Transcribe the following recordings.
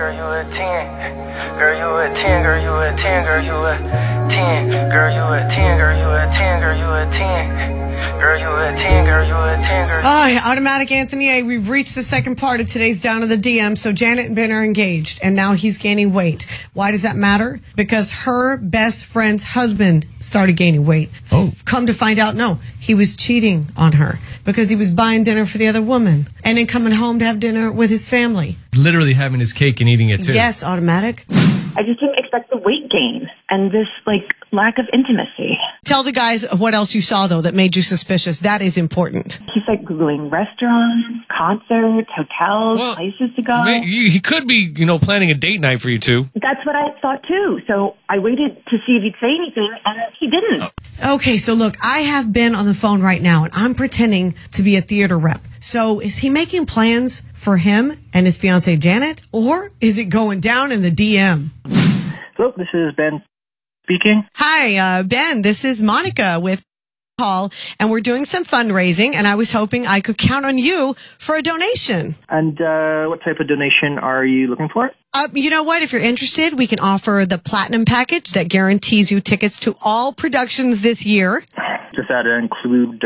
girl, you a 10. Girl, you a 10, girl, you a 10, girl, you a 10. Girl, you a 10, girl, you a 10, girl, you a 10. Girl, you a 10, girl, you a 10, girl. Automatic Anthony A. We've reached the second part of today's Down to the DM. So Janet and Ben are engaged, and now he's gaining weight. Why does that matter? Because her best friend's husband started gaining weight. Come to find out, no, he was cheating on her because he was buying dinner for the other woman and then coming home to have dinner with his family. Literally having his cake and eating it too. Yes, Automatic. I just didn't expect the weight gain and this, lack of intimacy. Tell the guys what else you saw, though, that made you suspicious. That is important. He's, Googling restaurants, concerts, hotels, places to go. He could be, planning a date night for you two. That's what I thought, too. So I waited to see if he'd say anything, and he didn't. Okay, so look, I have Ben on the phone right now, and I'm pretending to be a theater rep. So is he making plans for him and his fiancée, Janet, or is it going down in the DM? Hello, this is Ben speaking. Hi, Ben. This is Monica with Paul, and we're doing some fundraising, and I was hoping I could count on you for a donation. And what type of donation are you looking for? You know what? If you're interested, we can offer the Platinum Package that guarantees you tickets to all productions this year. Does that include...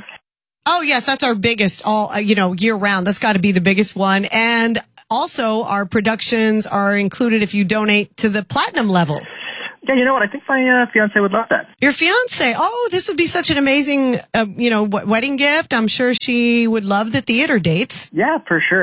Oh, yes, that's our biggest, year round. That's got to be the biggest one. And also, our productions are included if you donate to the Platinum level. Yeah, you know what? I think my fiance would love that. Your fiance? Oh, this would be such an amazing, wedding gift. I'm sure she would love the theater dates. Yeah, for sure.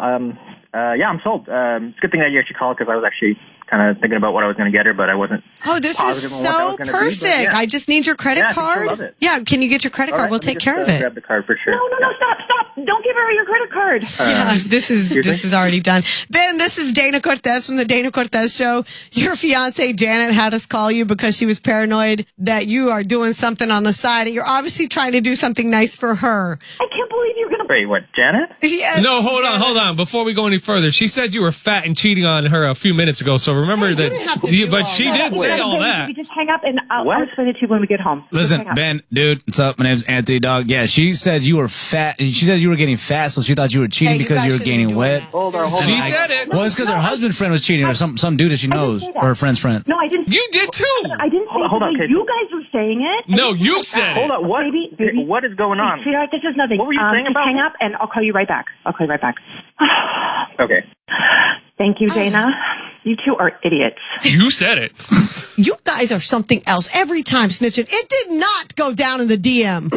Yeah, I'm sold. It's a good thing that you actually called because I was actually kind of thinking about what I was going to get her, but I wasn't. Oh, this is so perfect. I just need your credit card. I love it. Yeah, can you get your credit card? We'll take care of it. Grab the card for sure. No, stop. Don't give her your credit card. Yeah, this is already done. Ben, this is Dana Cortez from the Dana Cortez Show. Your fiance Janet had us call you because she was paranoid that you are doing something on the side. You're obviously trying to do something nice for her. I can't believe you're going to... Wait, what, Janet? Yes. No, hold on. Before we go any further, she said you were fat and cheating on her a few minutes ago. So remember but she did say all that. We just hang up and I'll explain it to you when we get home. Listen, Ben, dude, what's up? My name's Anthony, dog. Yeah, she said you were fat. She said you were getting fat, so she thought you were cheating because you were gaining wet. Hold on. She said it. Well, it's because her husband's friend was cheating, or some dude that she knows, or her friend's friend. No, I didn't. You did too. I didn't say Hold on, it. kid. You guys were saying it. No, you said it. Hold on. What? Baby, what is going on? Sweetheart, this is nothing. What were you saying just about hang me? up and I'll call you right back. Okay. Thank you, Dana. You two are idiots. You said it. You guys are something else every time snitching. It did not go down in the DM.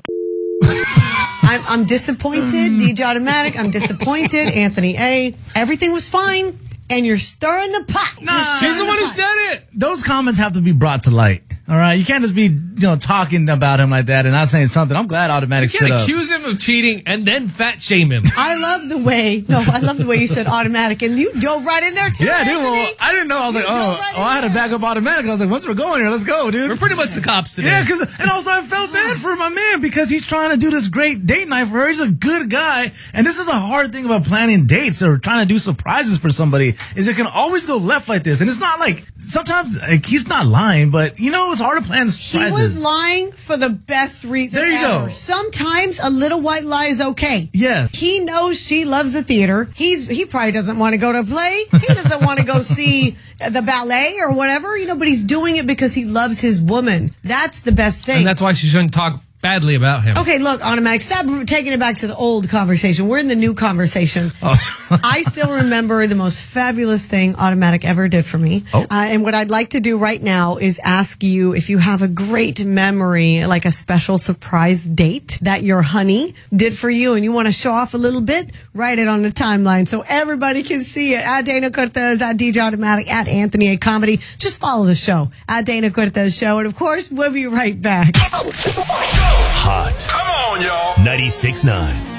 I'm disappointed, DJ Automatic. I'm disappointed, Anthony A. Everything was fine, and you're stirring the pot. She's the one who said it. Those comments have to be brought to light. All right, you can't just be talking about him like that and not saying something. I'm glad Automatic You stood can't up. accuse him of cheating and then fat shame him. I love the way you said Automatic, and you dove right in there too. Yeah, dude. Anthony. Well, I didn't know. I was like, I had to back up Automatic. I was like, once we're going here, let's go, dude. We're pretty much the cops today. Yeah, and also I felt bad for my man because he's trying to do this great date night for her. He's a good guy, and this is the hard thing about planning dates or trying to do surprises for somebody is it can always go left like this, and it's not like sometimes he's not lying, but it's hard to plan surprises. He was lying for the best reason There you ever. go. Sometimes a little white lie is okay. Yeah. He knows she loves the theater. He probably doesn't want to go to a play. He doesn't want to go see the ballet or whatever, but he's doing it because he loves his woman. That's the best thing. And that's why she shouldn't talk badly about him. Okay, look, Automatic, stop taking it back to the old conversation. We're in the new conversation. I still remember the most fabulous thing Automatic ever did for me. And what I'd like to do right now is ask you if you have a great memory, like a special surprise date that your honey did for you and you want to show off a little bit, write it on the timeline so everybody can see it. At Dana Cortez, at DJ Automatic, at Anthony A. Comedy. Just follow the show, at Dana Cortez Show. And of course, we'll be right back. Hot. Come on, y'all. 96.9.